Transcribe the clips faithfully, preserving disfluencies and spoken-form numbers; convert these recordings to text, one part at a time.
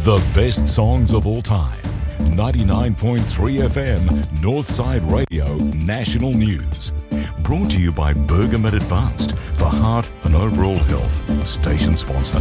The best songs of all time. ninety-nine point three F M, Northside Radio, National News. Brought to you by Bergamet Advanced for heart and overall health. Station sponsor.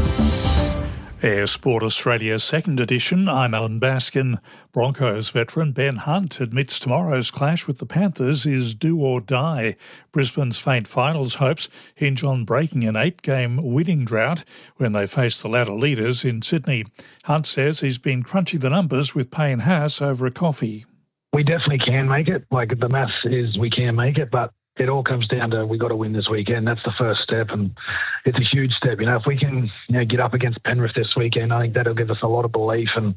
Air Sport Australia's second edition. I'm Alan Baskin. Broncos veteran Ben Hunt admits tomorrow's clash with the Panthers is do or die. Brisbane's faint finals hopes hinge on breaking an eight-game winning drought when they face the ladder leaders in Sydney. Hunt says he's been crunching the numbers with Payne Haas over a coffee. We definitely can make it. Like, the maths is we can make it, but it all comes down to we got to win this weekend. That's the first step, and it's a huge step. You know, if we can, you know, get up against Penrith this weekend, I think that'll give us a lot of belief and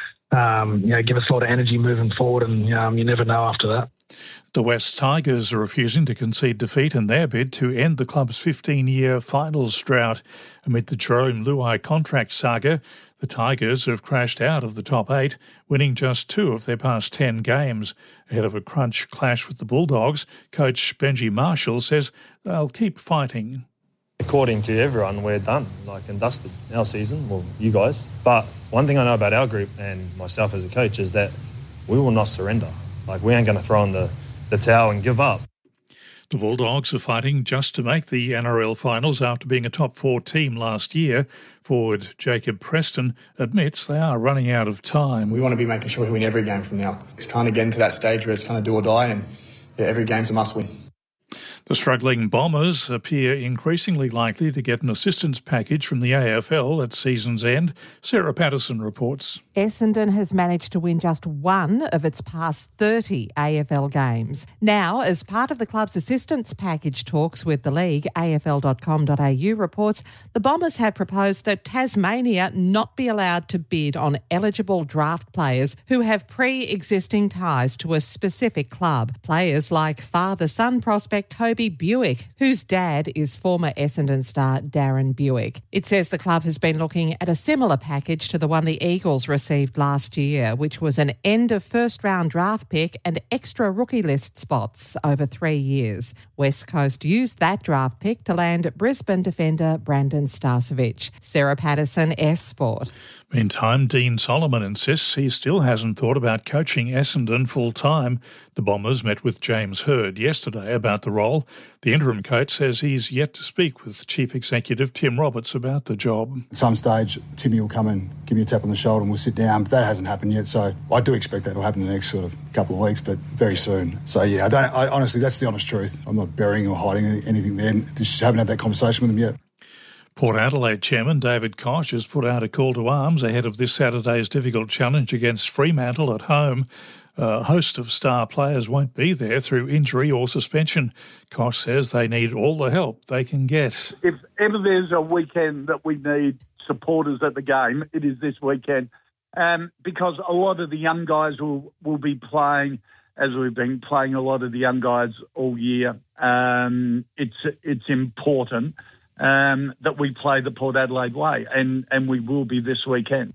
um, you know, give us a lot of energy moving forward. And um, you never know after that. The West Tigers are refusing to concede defeat in their bid to end the club's fifteen-year finals drought. Amid the Jerome Luai contract saga, the Tigers have crashed out of the top eight, winning just two of their past ten games. Ahead of a crunch clash with the Bulldogs, coach Benji Marshall says they'll keep fighting. According to everyone, we're done, like and dusted, our season, well, you guys. But one thing I know about our group and myself as a coach is that we will not surrender. Like, we ain't going to throw in the, the towel and give up. The Bulldogs are fighting just to make the N R L finals after being a top four team last year. Forward Jacob Preston admits they are running out of time. We want to be making sure we win every game from now. It's kind of getting to that stage where it's kind of do or die, and yeah, every game's a must win. The struggling Bombers appear increasingly likely to get an assistance package from the A F L at season's end. Sarah Patterson reports. Essendon has managed to win just one of its past thirty A F L games. Now, as part of the club's assistance package talks with the league, A F L dot com dot A U reports the Bombers had proposed that Tasmania not be allowed to bid on eligible draft players who have pre-existing ties to a specific club. Players like father-son prospect Toby Buick, whose dad is former Essendon star Darren Buick. It says the club has been looking at a similar package to the one the Eagles received last year, which was an end of first round draft pick and extra rookie list spots over three years. West Coast used that draft pick to land Brisbane defender Brandon Starcevic. Sarah Patterson, S Sport. Meantime, Dean Solomon insists he still hasn't thought about coaching Essendon full-time. The Bombers met with James Hird yesterday about the role. The interim coach says he's yet to speak with Chief Executive Tim Roberts about the job. At some stage, Timmy will come and give me a tap on the shoulder and we'll sit down. But that hasn't happened yet, so I do expect that will happen in the next sort of couple of weeks, but very soon. So, yeah, I don't. I, honestly, that's the honest truth. I'm not burying or hiding anything there. Just haven't had that conversation with him yet. Port Adelaide Chairman David Koch has put out a call to arms ahead of this Saturday's difficult challenge against Fremantle at home. A host of star players won't be there through injury or suspension. Koch says they need all the help they can get. If ever there's a weekend that we need supporters at the game, it is this weekend, um, because a lot of the young guys will, will be playing, as we've been playing a lot of the young guys all year. Um, it's it's important Um, that we play the Port Adelaide way, and, and we will be this weekend.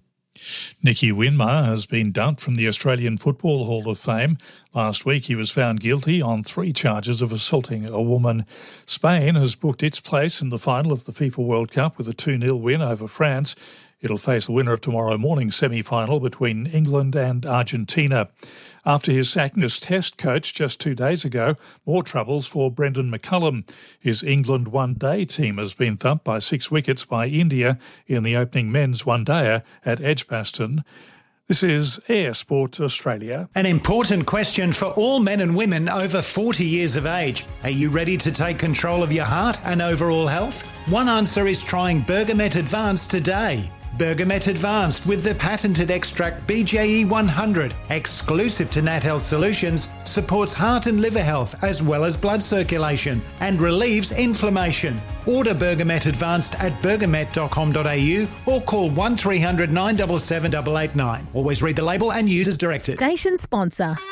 Nicky Winmar has been dumped from the Australian Football Hall of Fame. Last week he was found guilty on three charges of assaulting a woman. Spain has booked its place in the final of the FIFA World Cup with a two nil win over France. It'll face the winner of tomorrow morning's semi-final between England and Argentina. After his sacked as Test coach just two days ago, more troubles for Brendan McCullum. His England one-day team has been thumped by six wickets by India in the opening men's one-dayer at Edgbaston. This is Air Sport Australia. An important question for all men and women over forty years of age. Are you ready to take control of your heart and overall health? One answer is trying Bergamet Advanced today. Bergamet Advanced with the patented extract B J E one hundred, exclusive to Nat Health Solutions, supports heart and liver health as well as blood circulation and relieves inflammation. Order Bergamet Advanced at bergamet dot com dot a u or call one three hundred nine seven seven eight eight nine. Always read the label and use as directed. Station sponsor.